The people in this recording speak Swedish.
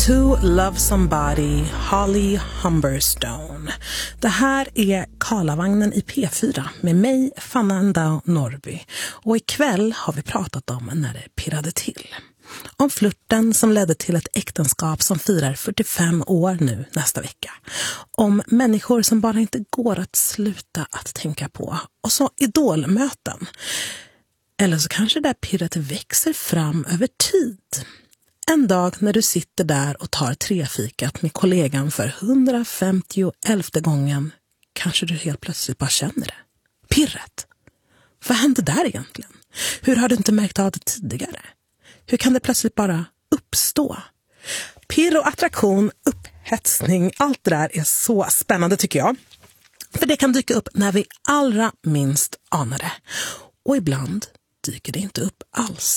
To Love Somebody, Holly Humberstone. Det här är Karlavagnen i P4 med mig, Fanna Endau Norby. Och ikväll har vi pratat om när det pirrade till. Om flirten som ledde till ett äktenskap som firar 45 år nu nästa vecka. Om människor som bara inte går att sluta att tänka på. Och så idolmöten. Eller så kanske det där pirret växer fram över tid. En dag när du sitter där och tar trefikat med kollegan för 151:e gången kanske du helt plötsligt bara känner det. Pirret. Vad hände där egentligen? Hur har du inte märkt av det tidigare? Hur kan det plötsligt bara uppstå? Pirr och attraktion, upphetsning, allt det där är så spännande tycker jag. För det kan dyka upp när vi allra minst anar det. Och ibland dyker det inte upp alls.